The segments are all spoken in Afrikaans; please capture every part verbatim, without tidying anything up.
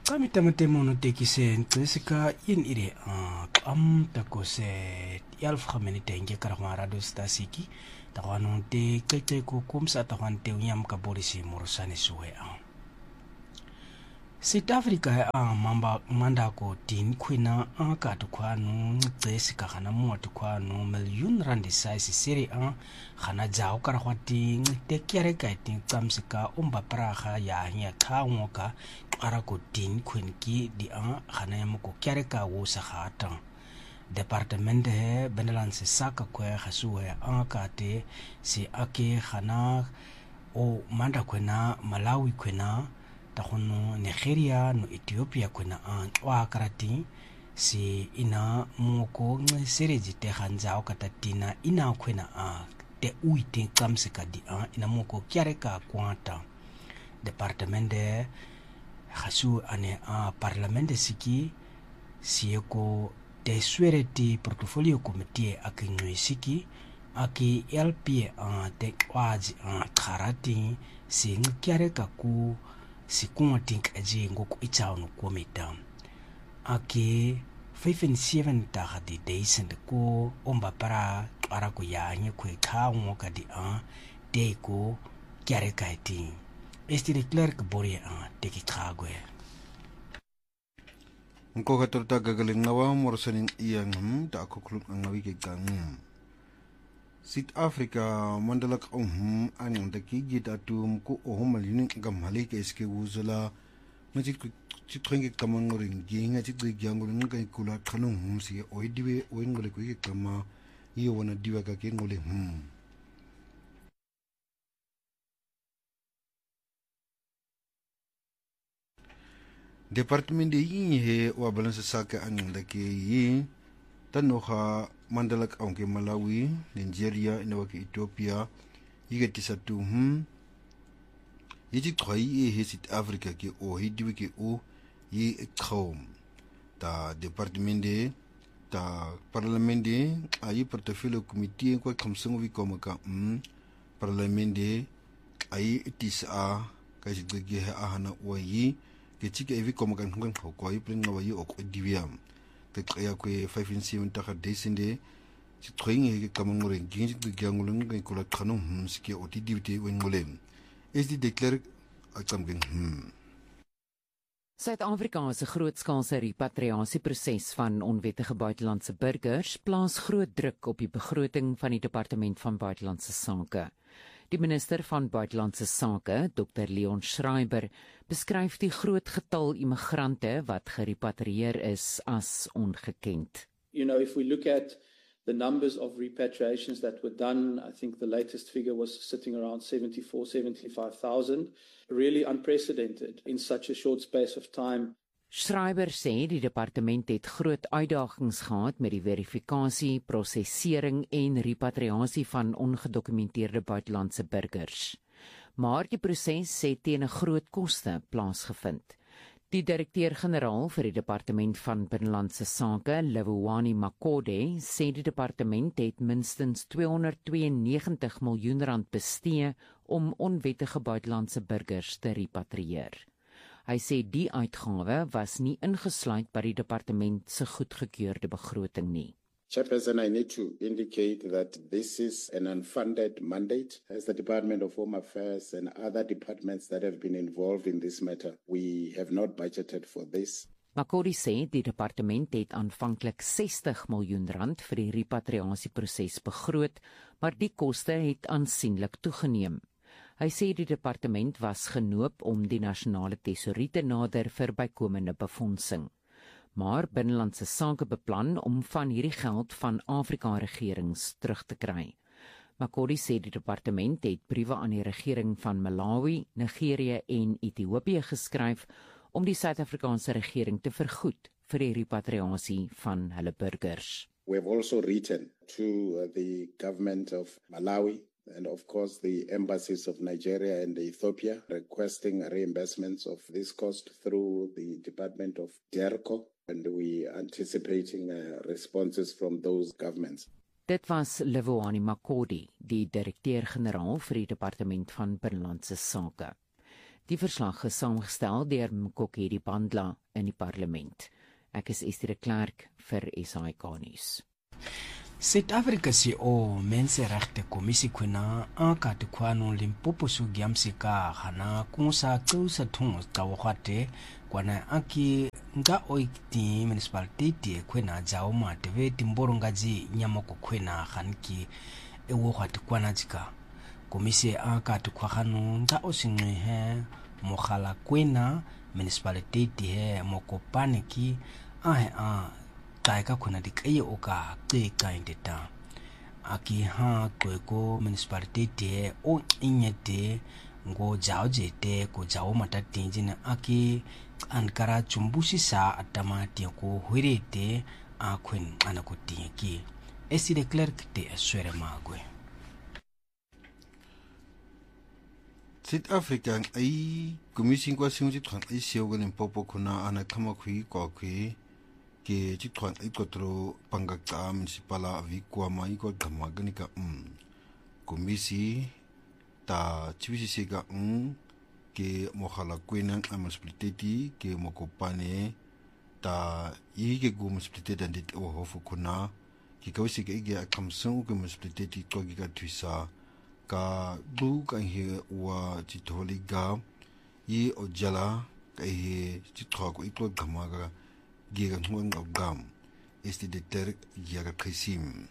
Kami tamatemo no tekise ntisika yin ire am takose yalf khameni tenge karama radio stasiki takwano te kete ko kumsa takwan te unyam kaborisi morosani suwe a South Africa a mamba manda ko tin kwina a ka tukwano ntisika kana mo tukwano million rand size siri a kana jao karakwati te kere kaiting kamsika umba praha ya nya kawoka ara ko tin kwin ki di a khana yam ko kyare ka wo sa khata departement he benelan se saka ko khasuwe a ka te si ake khana o manda kwena Malawi kwena ta khono Nigeria no Ethiopia kwena a wa karati si ina moko nge sereji te khanja o katatina ina kwena a te uite kamsika di a ina moko kyare ka kwanta departement he Hasu ane a parlament siki sieko te suereti portfolio committee aki ngui siki aki L P a te kwaji a karati si ngiare kaku si kumatink aji ngoku ichao komita aki five and seven tahadi days and ko omba para ara ko yanye kwe kawo kadi a te ko kiare kaiti Este de clerk boria a teki kagwe. Nko katorta gagaling nawa morsaning iyang hum da akukluk ang nawi kegangum. South Africa mandalak ang hum anyang daki git atum ko ohum malining gamhali ke eske wuzala ngachit chitrengi kamang ring ginga chitri gyangul ngai kula khanung hum si oidiwe oingole ko ke kama iyo wana diwa ka ke ngole hum. Departement de yin he wa balance saka anyang dake yi tanoha mandalak aunque Malawi, Nigeria, inawake Ethiopia, yiga tisatu hum yiti kwai e he South Africa ke o he diwe ke o yi ekhaum ta departement de ta parlement de ayi portfolio committee ko kamsung wi komaka um parlement de ayi tisa ka jigge he ahana o yi ke chike evi komaka ngan ko ko yi pringa wa yi o diwiam te kaya ko five and seven ta desinde ci troing ke kamangore ginji de gangulun ngai ko la khanum hum ski o ti diwte wen ngolem is die declare aksamging hmm Suid-Afrika se grootskaalse repatriasieproses van onwettige buitelandse burgers plaas groot druk op die begroting van die Departement van Buitelandse Sake. Die minister van Buitelandse Sake, Dokter Leon Schreiber, beskryf die groot getal immigrante wat gerepatrieer is as ongekend. You know, if we look at the numbers of repatriations that were done, I think the latest figure was sitting around seventy-four, seventy-five thousand, really unprecedented in such a short space of time. Schreiber sê die departement het groot uitdagings gehad met die verifikasie, prosesering en repatriasie van ongedokumenteerde buitelandse burgers. Maar die proses het teen 'n groot koste plaasgevind. Die direkteur-generaal vir die departement van Binnelandse Sake, Lewowani Makode, sê die departement het minstens tweehonderdtweeënnegentig miljoen rand bestee om onwettige buitelandse burgers te repatrieer. Hy sê die uitgawe was nie ingesluit by die departement se goedgekeurde begroting nie. Chairperson, I need to indicate that this is an unfunded mandate. As the Department of Home Affairs and other departments that have been involved in this matter, we have not budgeted for this. Makodi sê die departement het aanvanklik sestig miljoen rand vir die repatriasieproses begroot, maar die koste het aansienlik toegeneem. Hy sê die departement was genoop om die nasionale tesourier te nader vir bykomende befondsing. Maar Binnelandse Sake beplan om van hierdie geld van Afrika-regerings terug te kry. Makodi sê die departement het briewe aan die regering van Malawi, Nigeria en Ethiopië geskryf om die Suid-Afrikaanse regering te vergoed vir die repatriasie van hulle burgers. We have also written to the government of Malawi and of course the embassies of Nigeria and Ethiopia requesting reimbursements of this cost through the Department of DERCO. And we are anticipating uh, responses from those governments. Dit was Lewowani Makodi, die direkteur-generaal vir die Departement van Binnelandse Sake. Die verslag is saamgestel deur Mkokedi Bandla in die parlement. Ek is Esther de Klerk vir S A I K nuus. Suid-Afrika se o menseregte kommissie kwena akati kwano Limpopo sugiamsika hana kunsa tsusa thungu tawahate kwana aki nga oikti municipality kwena jao mateve timborongaji nyamoko kwena hanki ewo hwati kwana jika kommissie akati kwahano nga osinwe he mokhala kwena municipality he mokopane ki ahe a taika kuna dikaye oka teka indeta aki ha kweko municipality o inyete ngo jao jete ko jao matatinjina aki ankara chumbushi sa atamati ko hwirete akhwen anakotiki esi de clerk te aswere magwe South Africa ai kommissie kwa singu tran ai seo Limpopo kuna ana kama khui kwa khui ke chitwan ikotro pangakta municipala vikwa mai ko gamaganika um komisi ta chivisisega um ke mohala kwena municipality ke mokopane ta yige go municipality dandit o hofu kuna ke kawsika ige akamsung ke municipality to giga twisa ka du ka he wa chitholiga yi ojala ka he chithwa ko iklo gamaga Giga Nwanga Gam is die deter Giga Krisim.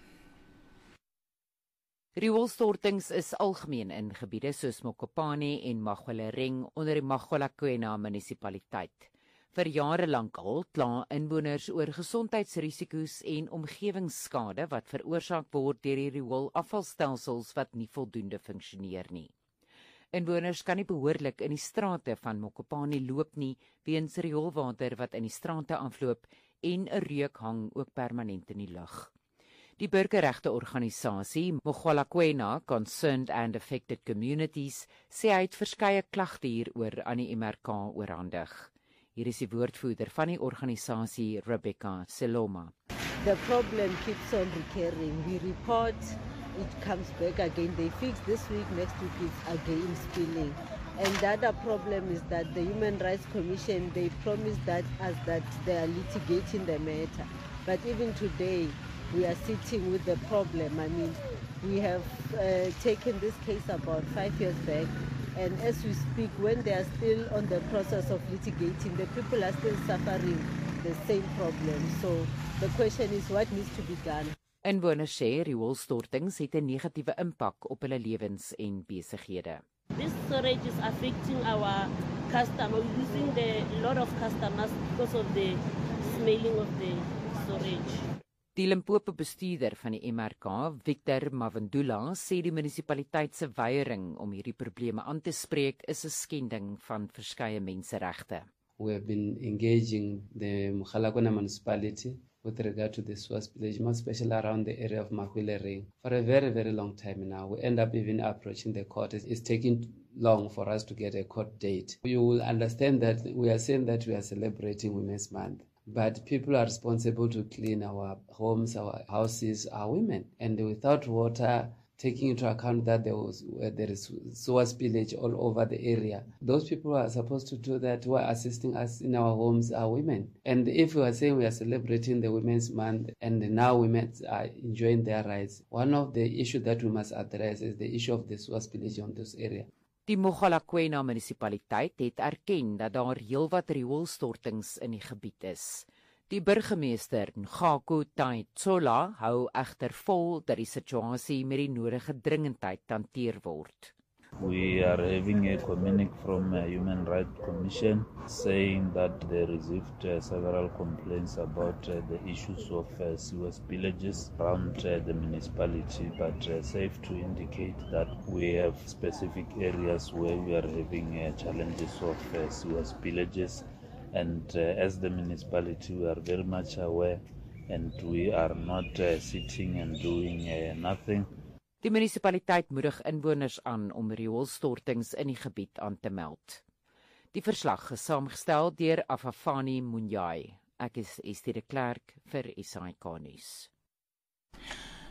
Rioolstortings is algemeen in gebiede soos Mokopane en Magwelering onder die Magwelakwena munisipaliteit. Vir jare lank al kla inwoners oor gesondheidsrisiko's en omgewingsskade wat veroorsaak word deur die rioolafvalstelsels wat nie voldoende funksioneer nie. Inwoners kan nie behoorlik in die strate van Mokopane loop nie weens rioolwater wat in die strate afloop en 'n reuk hang ook permanent in die lug. Die burgerregte organisasie Mogwelakwena Concerned and Affected Communities sê hy het verskeie klagte hieroor aan die M R K oorhandig. Hier is die woordvoerder van die organisasie, Rebecca Seloma. The problem keeps on recurring. We report, it comes back again. They fix this week, next week it's again spilling. And the other problem is that the Human Rights Commission, they promised that us that they are litigating the matter. But even today, we are sitting with the problem. I mean, we have uh, taken this case about five years back. And as we speak, when they are still on the process of litigating, the people are still suffering the same problem. So the question is, what needs to be done? Inwoners sê rioolstortings het 'n negatiewe impak op hulle lewens en besighede. This storage is affecting our customers. We're losing the lot of customers because of the smelling of the storage. Die Limpopo bestuurder van die M R K, Victor Mavandula, sê die munisipaliteit se weiering om hierdie probleme aan te spreek is 'n skending van verskeie menseregte. We have been engaging the Mogalakwena municipality with regard to the sewer spillage, more especially around the area of Magwelering, for a very, very long time now. We end up even approaching the court. It's taking long for us to get a court date. You will understand that we are saying that we are celebrating Women's Month, but people are responsible to clean our homes, our houses, are women. And without water, taking into account that there was uh, there is sewer spillage all over the area, those people who are supposed to do that, who are assisting us in our homes, are women. And if we are saying we are celebrating the Women's Month and now women are enjoying their rights, one of the issues that we must address is the issue of the sewer spillage on this area. Die Mogalakwena munisipaliteit het erken dat daar heelwat rioolstortings in die gebied is. Die burgemeester, Ngako Taitsola, hou egter vol dat die situasie met die nodige dringendheid hanteer word. We are having a communique from a Human Rights Commission saying that they received uh, several complaints about uh, the issues of uh, sewer spillages around uh, the municipality, but uh, safe to indicate that we have specific areas where we are having uh, challenges of uh, sewer spillages. And uh, as the municipality, we are very much aware and we are not uh, sitting and doing uh, nothing. Die munisipaliteit moedig inwoners aan om rioolstortings in die gebied aan te meld. Die verslag is saamgestel deur Afafani Munyai. Ek is Esther de Klerk vir S A I K nuus.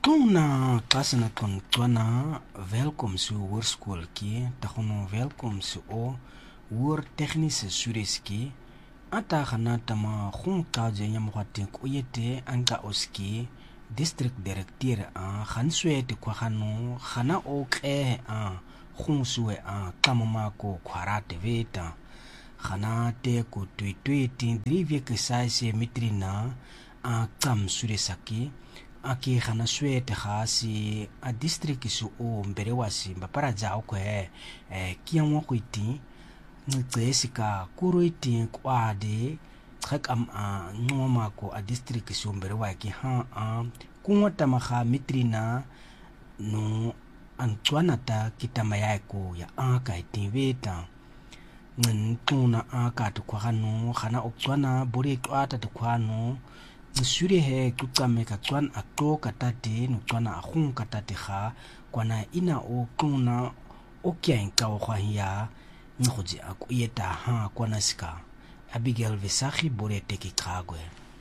Tuna klase na kon twana welkom su hoërskool ki, tagono welkom su o hoër tegnische sureski, ata gana tama gon kaje nyamwati kuyete anka oski district directeur a ganswete kwa gano gana o ke a gon suwe a kamamako kwarate veta gana te ko tweetweeting drivie ke saise mitrina a kam suresaki aki gana swete gasi a district su o mberewasi mbapara jao kwe eh kiamwa kwiti ngcesika kuruiti kwade khak am a ngoma ko a district su mberewa ki ha a kunwata maga mitrina no antwanata kitamaya ko ya aka itiveta ngntuna aka tukwano khana oktswana bori twata tukwano sure he tutsame ka tswan akto katate no tswana akhun katate kha kwana ina o kuna okya ka o khwa ya ngoji akuyeta ha kwana sika Abigail Visachi bore teki kagwe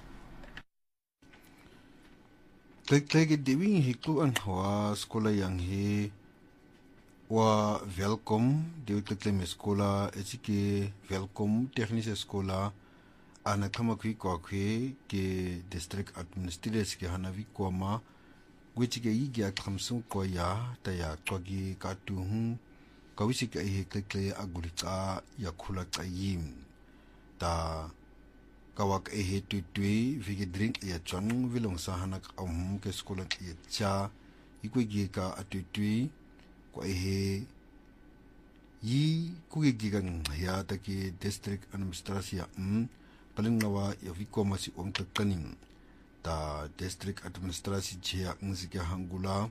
Kleke dewing hiklu an wa skola yang he wa welkom de kleme skola etike welkom technische skola ana kama kwi kwa kwe ke district administrators ke hanavi kwama gwichike yigi akhamsu kwa ya ta ya twagi katuhu kawisika ihe kleke agulika ya khula tsayim ta kawak ehe tutui vige drink ya chang vilong sahanak amhum ke skola ya cha ikwe gi ka atutui ko ehe yi kuge gi gang ya ta ki district administration um palinglawa ya vikoma si om takaning ta district administration chia ngzike hangula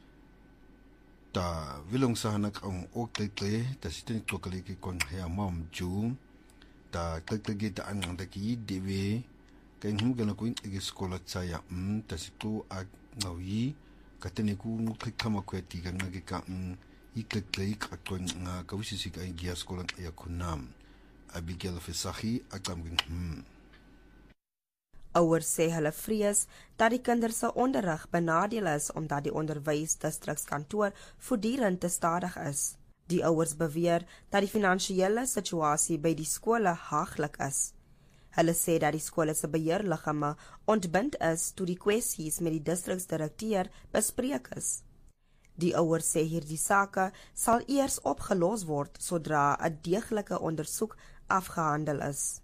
ta vilong sahanak am okte ta sitin tokale ke kon ya mam ju ta klekge ta anang ta ki dewe kan hum gana ko igi skola tsaya um ta situ a ngawi katene ku khama ko ti ga ngage ka um iklekle ka kon nga ka wisi sik ai gia skola ya kunam Abigail Visachi akam hmm Ouers sê hulle vrees dat die kinders se onderrig benadeel is omdat die onderwysdistrikskantoor voortdurend te stadig is. Die ouers beweer dat die finansiële situasie by die skole haglik is. Hulle sê dat die skole se beheerliggame ontbind is toe die kwessies met die distriksdirekteur bespreek is. Die ouers sê hierdie sake sal eers opgelos word sodra 'n deeglike ondersoek afgehandel is.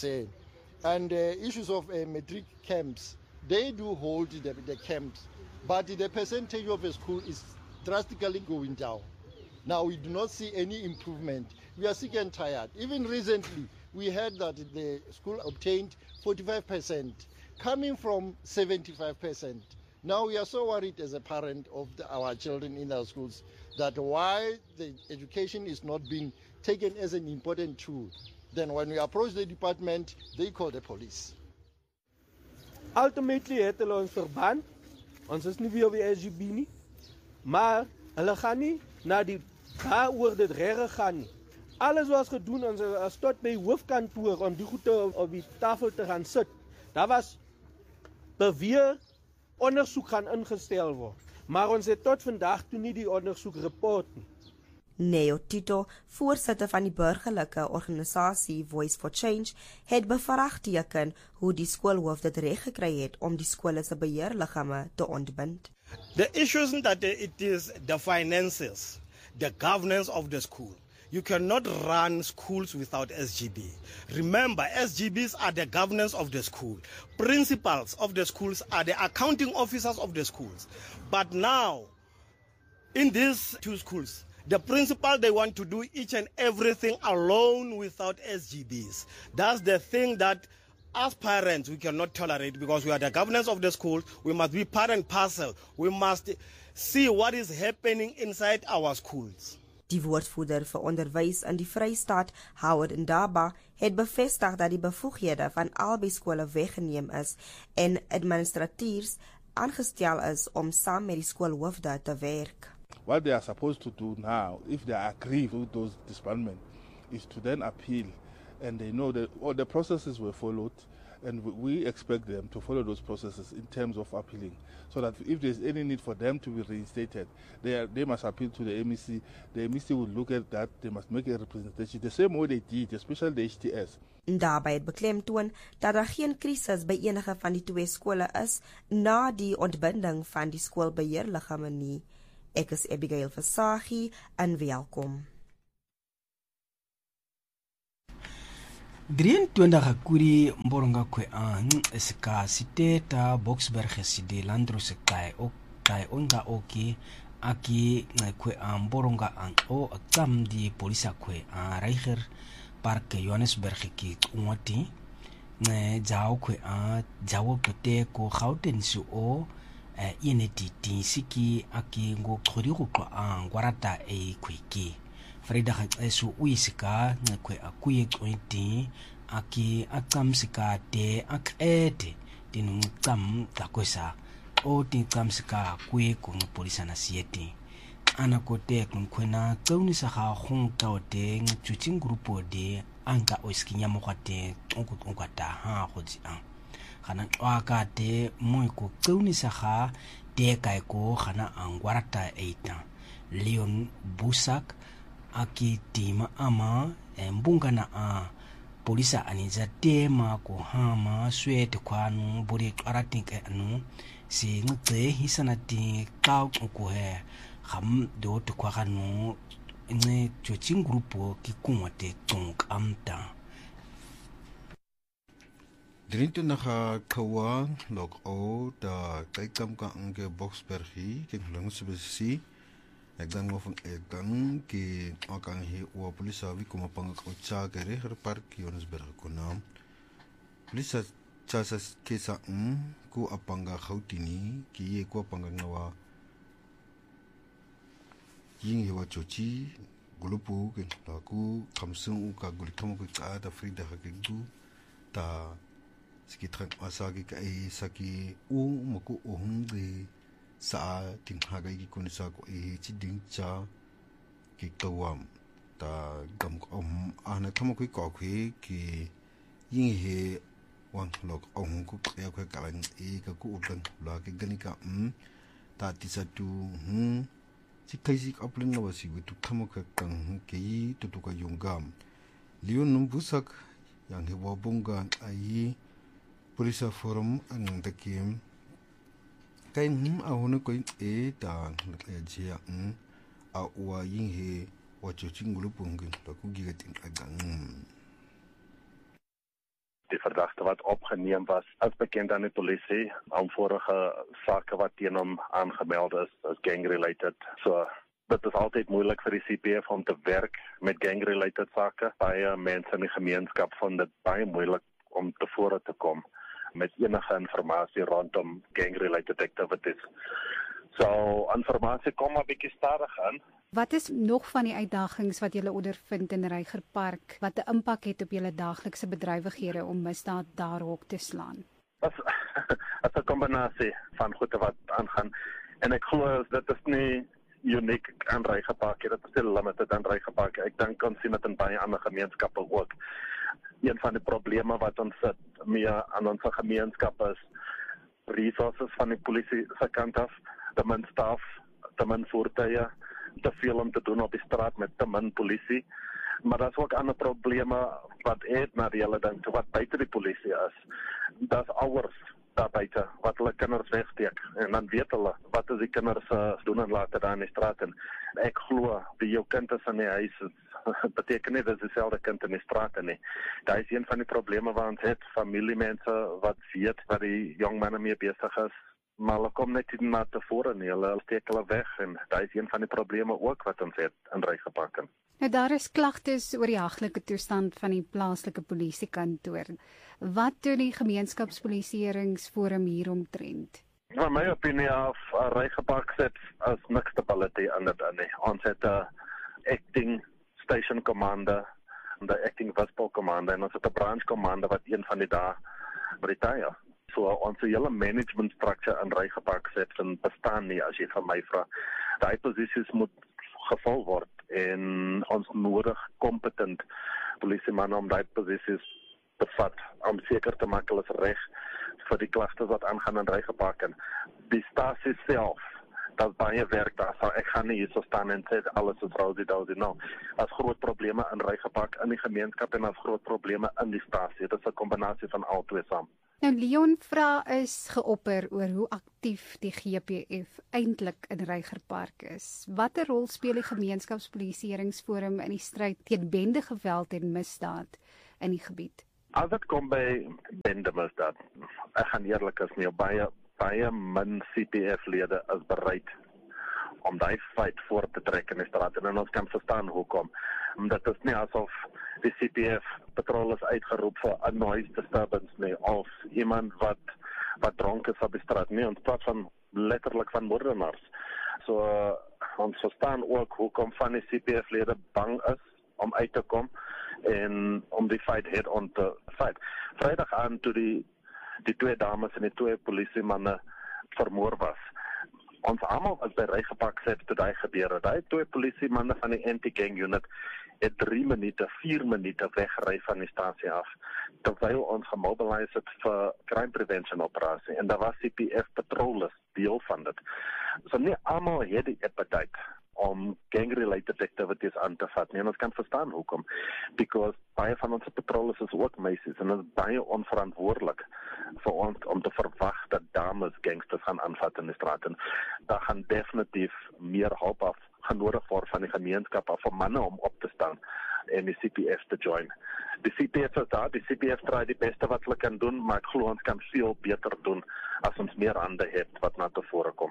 And the uh, issues of uh, matric camps, they do hold the, the camps, but the percentage of a school is drastically going down. Now we do not see any improvement. We are sick and tired. Even recently, we heard that the school obtained forty-five percent, coming from seventy-five percent. Now we are so worried as a parent of the, our children in our schools that why the education is not being taken as an important tool. Then when we approach the department, they call the police. Ultimately het hulle ons verband. Ons is nie weer op die S G B nie. Maar hulle gaan nie na die daaroor dit reg gaan nie. Alles was gedoen ons as tot by hoofkantoor om die goede op die tafel te gaan sit. Daar was beweer ondersoek gaan ingestel word. Maar ons het tot vandag toe nie die ondersoek report nie. Neo Tito, voorsitter van die burgerlike organisasie Voice for Change, het bevraagteken hoe die skoolhoof dit reg gekry het om die skole se beheerliggame te ontbind. The issue isn't that it is the finances, the governance of the school. You cannot run schools without S G B. Remember, S G Bs are the governance of the school. Principals of the schools are the accounting officers of the schools. But now, in these two schools, the principal, they want to do each and everything alone without S G Bs. That's the thing that as parents we cannot tolerate, because we are the governance of the school. We must be part and parcel. We must see what is happening inside our schools. Die woordvoerder vir onderwys in die Vrystaat, Howard Ndaba, het bevestig dat die bevoeghede van albei skole weggeneem is en administratiers aangestel is om saam met die skoolhoofde te werk. What they are supposed to do now, if they agree with those disbandments, is to then appeal, and they know that all the processes were followed, And we expect them to follow those processes in terms of appealing, so that if there's any need for them to be reinstated, they are, they must appeal to the M E C. The M E C will look at that. They must make a representation the same way they did, especially the H T S. Daarbij het beklemtoon dat daar geen krisis by enige van die twee skole is na die ontbinding van die skoolbeheerliggame nie. Ek is Abigail Versaghi en welkom. drieëntwintig kuri mboronga kwe an esika siteta Boksburg side landro se kai o kai onga oki aki kwe an mboronga an o akam di polisa kwe an Reiger Park Johannesburg ki ngoti ne jao kwe an jawo kote ko Gauteng su o ineti tinsiki aki ngo khori go kwa an gwarata e kweki Frida esu uisika kwe akuye kwenti aki akamsika te akete tinu ngam takwesa o tinkamsika kwe ko polisa na siete ana kote kunkwena tsaunisa ga khonka ote chuching grupo de anga oskinya mokwate onkwata ha gotsi a kana twaka te moiko tsaunisa ga te kai ko kana angwarata eita Leon Busak aki tima ama mbunga na a polisa aniza tema ko hama swete kwanu buri twaratinke anu si ngce hisana ti ka ko he kham do to kwa kanu ne choching grupo ki kunwate tunk amta Drinto naga kawa log o da kaikam ka ange Boksburg ki langsbesi Ek dan mo van ek dan ki akan hi o polisa wi kuma pang ko cha ke Reiger Park Johannesburg ko nam polisa cha sa ke sa um ku apanga Gauteng ki ye ko apanga ngawa ying he wa chochi gulupu ke ta ku khamsung ka gultham ko cha da Frida ha ke du ta skitran asagi ka e saki u mako o hunde sa ting hagai ki kunisa ko e chiding cha ki kawam ta gam om ana thamo ko ko khwe ki yin he wang lok ong ku ya ko kalan e ka ku utang la ki ganika um ta ti sa tu hm chi kai si apling na wasi tu thamo ka kang ki tu tu ka yungam Leon num Busak yang he wa bunga ai polisa forum an da kim Kai nim a hono ko e ta e jia um a wa yin he wa choching grupo ngin ta ku giga tin agang Die verdachte wat opgeneem was as bekend aan die polisie aan vorige sake wat teen hom aangemeld is as gang-related. So dit is altyd moeilik vir die C P F om te werk met gang-related sake. Baie mense in die gemeenskap vind dit baie moeilik om tevore te kom met enige informasie rondom gang-related activities. So, informasie kom maar bietjie stadig aan. Wat is nog van die uitdagings wat julle ondervind in Reiger Park wat 'n impak het op julle daaglikse bedrywighede om misdaad daar hok te slaan? As as 'n kombinasie van goede wat aangaan en ek glo dit is nie uniek aan Reiger Park, dit is still limited aan Reiger Park. Ek dink ons sien dit in baie ander gemeenskappe ook. Een van die probleme wat ons sit meer aan ons gemeenskap is resources van die polisie se kant af, te min staf, te min voertuie, te veel om te doen op die straat met te min polisie. Maar daar's ook ander probleme wat het na die hele ding, wat buite die polisie is. Daar's ouers daar buite wat hulle kinders wegsteek en dan weet hulle wat as die kinders uh, doen en later daar in die straat en ek glo die jou kind is in die huis beteken nie dat dieselfde kind in die straat nie. Daar is een van die probleme waar ons het, familiemense wat weet wat die jong manne mee besig is, maar hulle kom net nie na tevore nie, hulle steek hulle weg en daar is een van die probleme ook wat ons het in Reiger Park. Nou daar is klagtes oor die haglike toestand van die plaaslike polisiekantoor. Wat doen die gemeenskapspolisieeringsforum hieromtrent? In my opinie af, uh, Reiger Park sit as niks stability in dit nie. Ons het 'n uh, acting station commander, the acting Westpol commander en ons het 'n branch commander wat een van die dae retire. So ons hele management structure in Reiger Park sit en bestaan nie as jy van my vra. Daai posisies moet gevul word en ons nodig kompetent polisiemanne om daai posisies bevat om seker te maak hulle is reg vir die klagtes wat aangaan in Reigepark. En die stasie self, dat baie werk daar, so ek gaan nie hier so staan en sê alles is rosy dozy, no. As groot probleme in Reigepark in die gemeenskap en as groot probleme in die stasie. Dit is 'n kombinasie van al twee saam. Nou Leon vra is geopper oor hoe aktief die G P F eintlik in Reigerpark is. Watter rol speel die gemeenskapspolisieeringsforum in die stryd teen bende geweld en misdaad in die gebied? As dit kom by bende misdaad, ek gaan eerlik is nie, baie baie min C P F-lede is bereid om daai feit voor te trek in die straat en ons kan verstaan hoekom. Dit is nie asof die C P F patrol is uitgeroep vir 'n noise disturbance nie, of iemand wat wat dronk is op die straat nie, ons praat van letterlik van moordenaars. So uh, ons verstaan ook hoekom van die C P F-lede bang is om uit te kom en om die feit head-on te fight. Vrydag aan toe die die twee dames en die twee polisiemanne vermoor was. Ons almal was by Reigepark sê toe daai gebeur het. Daai twee polisiemanne van die anti-gang unit het drie minute, vier minute weggery van die stasie af, terwyl ons gemobiliseer het vir crime prevention operasie en daar was C P F patrollers deel van dit. So nie almal het die appetite om gang-related activities aan te vat nie, en ons kan verstaan hoekom, because baie van ons patrollers is ook meisies, en het is baie onverantwoordelik vir ons om te verwag dat dames gangsters gaan aanvat in die straat, en daar gaan definitief meer hulp af genodig word van die gemeenskap af, vir manne om op te staan, en die C P F te join. Die C P F is daar, die C P F draai die beste wat hulle kan doen, maar ek glo ons kan veel beter doen, as ons meer hande het wat na tevore kom.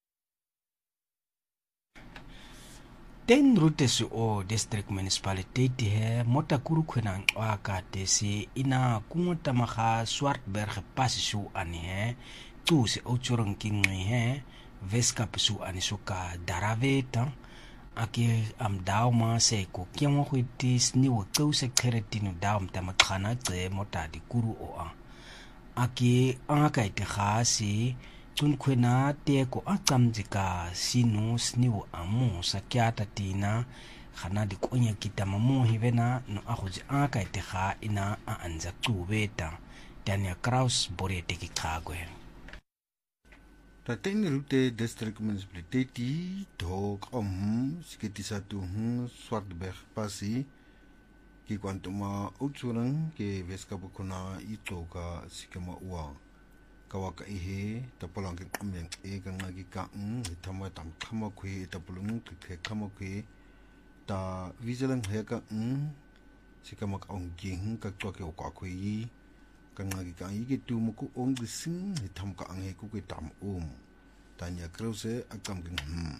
Den rutesi o district municipality he mota kuru kwena waka desi ina kungota maha Swartberg pasi su ani he tusi ochorong kingwe he veska su ani suka daraveta aki am dauma se ko kiamo kwitis ni wo tuse keretinu daum tamakana tse mota di kuru o a aki anga ite khasi tun kwena teko acamjika sinu sniwo amu sakyata tina khana di konya kita mamu hivena no akhuji aka itekha ina a anza tubeta Dania Kraus borete ki khagwe Tateng rute district municipality dog om skiti satu hu Swartberg pasi ki kwantuma utsurang ke veska bukuna itoka sikema uwa kawaka ihe tapolang ke amyang e kanga gi ka ng thama tam khama khwe tapulung ke khama khwe ta vigilant he ka ng sikamak ong ging ka to ke ka khwe yi kanga gi ka yi ke tu mu ku ong sing tham ka ang he ku ke tam um Tanya Krause akam ging hm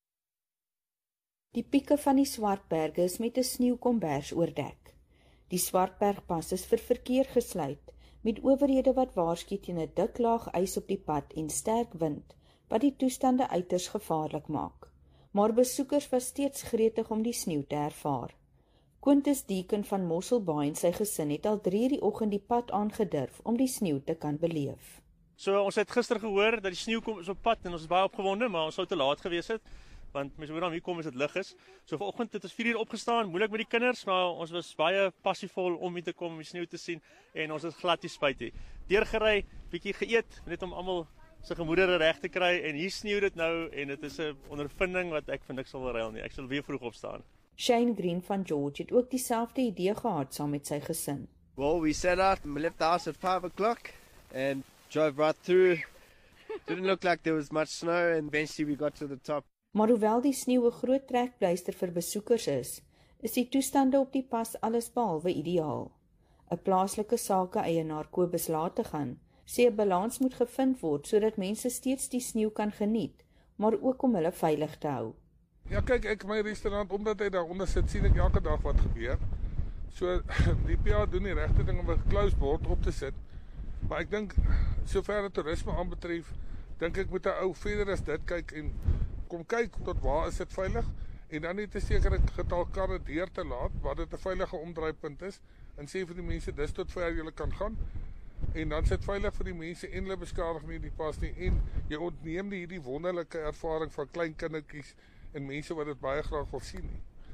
Die pieke van die Swartberge is met 'n sneeukombers oordek. Die Swartbergpas is vir verkeer gesluit, met owerhede wat waarsku teen 'n dik laag ys op die pad en sterk wind, wat die toestande uiters gevaarlik maak. Maar besoekers was steeds gretig om die sneeu te ervaar. Quintus Deacon van Mosselbaai en sy gesin het al drie die oggend die pad aangedurf om die sneeu te kan beleef. So ons het gister gehoor dat die sneeu kom is op pad en ons is baie opgewonde, maar ons sou te laat gewees het, want mense moet dan hier kom as dit lig is. So vanoggend het ons vier uur opgestaan, moeilik met die kinders, maar ons was baie passievol om hier te kom om die sneeu te sien en ons het glad nie spyt nie. Deurgery, bietjie geëet, net om almal se gemoedere reg te kry en hier sneeu dit nou en dit is 'n ondervinding wat ek vir niks sal ruil nie. Ek sal weer vroeg opstaan. Shane Green van George het ook dieselfde idee gehad saam met sy gesin. Well, we set out and we left the house at five o'clock and drove right through. Didn't look like there was much snow and eventually we got to the top. Maar hoewel die sneeu 'n groot trekpleister vir besoekers is, is die toestande op die pas allesbehalwe ideaal. 'n Plaaslike sake-eienaar Kobus Lategan sê 'n balans moet gevind word sodat mense steeds die sneeu kan geniet, maar ook om hulle veilig te hou. Ja, kyk, ek my restaurant omdat hy daaronder sit, sien ek elke dag wat gebeur. So die P A doen die regte ding om 'n closed board op te sit. Maar ek dink sover dit toerisme aanbetref, dink ek moet 'n ou verder as dit kyk en kom kyk tot waar is dit veilig en dan net 'n sekere getal karre deur te laat waar dit 'n veilige omdraaipunt is en sê vir die mense dis tot ver jy kan gaan en dan sit veilig vir die mense en hulle beskadig nie die pas nie en jy ontneem nie hierdie wonderlike ervaring van klein kindertjies en mense wat dit baie graag wil sien nie.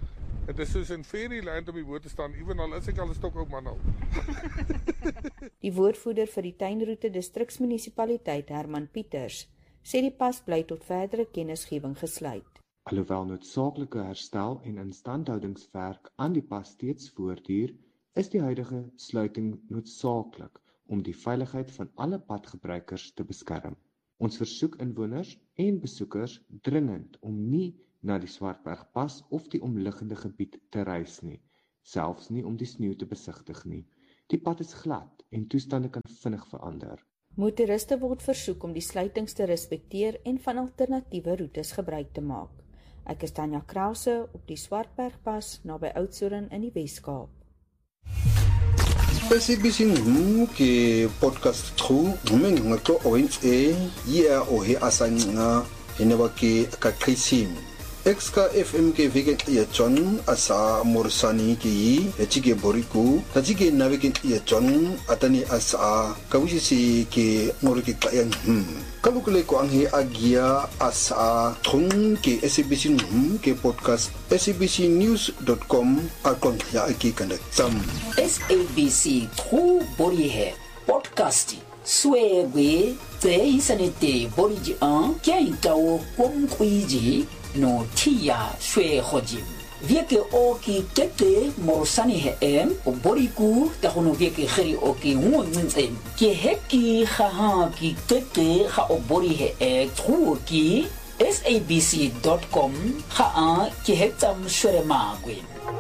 Het is soos in fairyland om die woord te staan, even al is ek al 'n stok ou man nou. Die woordvoerder vir die Tuinroete Distriksmunisipaliteit, Herman Pieters, sê die pas bly tot verdere kennisgewing gesluit. Alhoewel noodsaaklike herstel en instandhoudingswerk aan die pas steeds voortduur, is die huidige sluiting noodsaaklik om die veiligheid van alle padgebruikers te beskerm. Ons versoek inwoners en besoekers dringend om nie na die Swartbergpas of die omliggende gebied te reis nie, selfs nie om die sneeu te besigtig nie. Die pad is glad en toestande kan vinnig verander. Motoriste word versoek om die sluitings te respekteer en van alternatiewe roetes gebruik te maak. Ek is Tanya Krause op die Swartbergpas naby Oudtshoorn in die Wes-Kaap. S A B C ke podcast tru meng ngaklo oins e ya o he asanga enewa ke kakrisim Exka F M ke vegan ya John asa morsani ki echike boriku tajike navegen ya John atani asa kawisi ke morike kayan hm kalukule ko ang he agia asa thung ke S A B C ke podcast s a b c news dot com akon ya aki kandak sam S A B C tru bori he podcasting swebe te isanete boriji an kya itawo komkwiji no tia shwe hojim vieke oki tete morsani he em o boriku ta hono vieke kheri oki ngunzen ke heki kha ki tete kha o bori he e truki s a b c dot com kha ki hetam shwere magwin